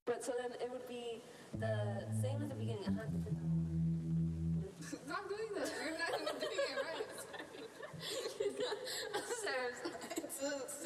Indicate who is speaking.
Speaker 1: But so then it would be the same at the beginning.
Speaker 2: Stop doing that. You're not even doing it right. Sorry.